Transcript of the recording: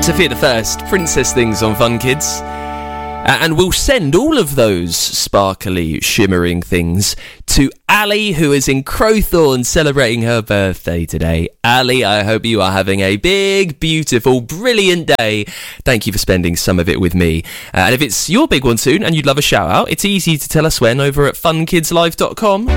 Sophia the First, Princess Things on Fun Kids. And we'll send all of those sparkly, shimmering things to Ali, who is in Crowthorne celebrating her birthday today. Ali, I hope you are having a big, beautiful, brilliant day. Thank you for spending some of it with me. And if it's your big one soon and you'd love a shout out, it's easy to tell us when over at funkidslive.com.